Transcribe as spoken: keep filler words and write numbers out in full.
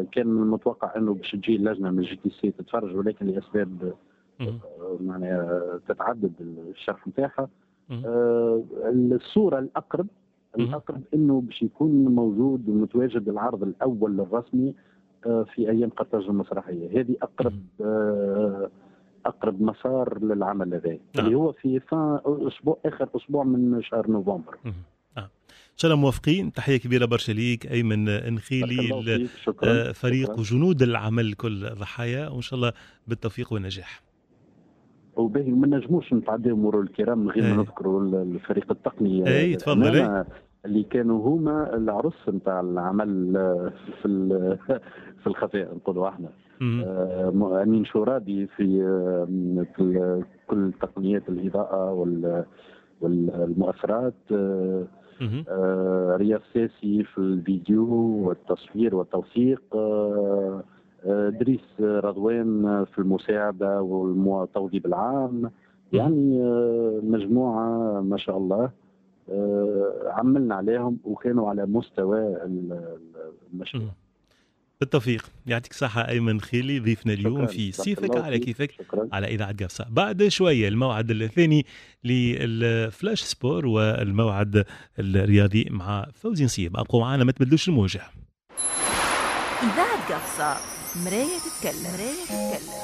كان من المتوقع انه باش تجي اللجنه من الجي تي سي تتفرج، ولكن لاسباب معناها تتعدد الشرح نتاعها. الصوره الاقرب الاقرب انه باش يكون موجود ومتواجد العرض الاول الرسمي في ايام قرطاج المسرحيه. هذه اقرب اقرب مسار للعمل هذا اللي هو في اسبوع اخر اسبوع من شهر نوفمبر. ان شاء الله موافقين. تحيه كبيره برشا ليك ايمن نخيلي، فريق وجنود العمل كل ضحايا، وان شاء الله بالتوفيق والنجاح. وباهي ما نجموش نتعداو مرور الكرام من غير ما نذكروا الفريق التقني اي تفضل اي اللي كانوا هما العرس نتاع العمل في في الخفاء نقولوا احنا. آه امين شورادي في, في كل تقنيات الاضاءه والمؤثرات. آه آه رياض ساسي في الفيديو والتصوير والتوثيق. آه دريس رضوان في المساعدة والتوظيف العام. يعني مجموعة ما شاء الله عملنا عليهم وكانوا على مستوى المشروع. بالتوفيق. يعطيك صحة أيمن خيلي، ضيفنا اليوم في سيفك على كيفك شكرا. على إذاعة قفصة. بعد شوية الموعد الثاني للفلاش سبور والموعد الرياضي مع فوزي نصيب. أبقوا معنا ما تبدلوش الموجة. إذاعة قفصة، مراية تتكلم.